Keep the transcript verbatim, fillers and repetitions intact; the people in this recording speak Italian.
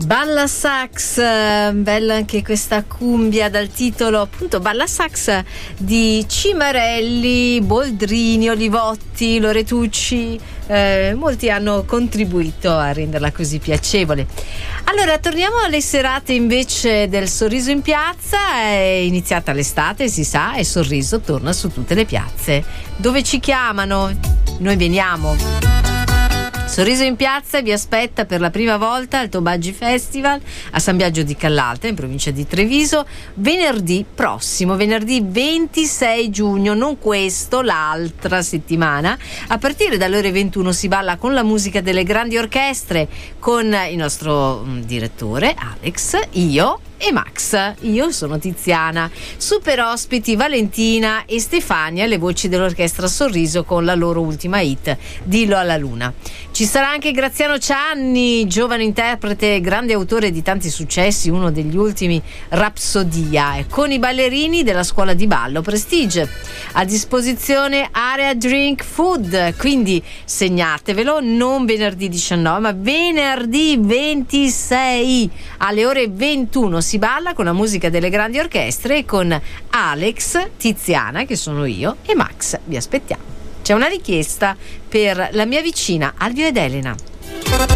Balla Sax, bella anche questa cumbia dal titolo appunto Balla Sax di Cimarelli, Boldrini, Olivotti, Loretucci, eh, molti hanno contribuito a renderla così piacevole. Allora torniamo alle serate invece del Sorriso in Piazza. È iniziata l'estate, si sa, e Sorriso torna su tutte le piazze. Dove ci chiamano? Noi veniamo. Sorriso in Piazza vi aspetta per la prima volta al Tobaggi Festival a San Biagio di Callalta, in provincia di Treviso, venerdì prossimo, venerdì ventisei giugno, non questo, l'altra settimana. A partire dalle ore ventuno si balla con la musica delle grandi orchestre, con il nostro mh, direttore Alex, io e Max. Io sono Tiziana. Super ospiti Valentina e Stefania, le voci dell'orchestra Sorriso con la loro ultima hit Dillo alla Luna. Ci sarà anche Graziano Cianni, giovane interprete, grande autore di tanti successi, uno degli ultimi Rapsodia, e con i ballerini della scuola di ballo Prestige. A disposizione area drink food, quindi segnatevelo, non venerdì diciannove ma venerdì ventisei alle ore ventuno si balla con la musica delle grandi orchestre e con Alex, Tiziana, che sono io, e Max. Vi aspettiamo. C'è una richiesta per la mia vicina Alvio ed Elena.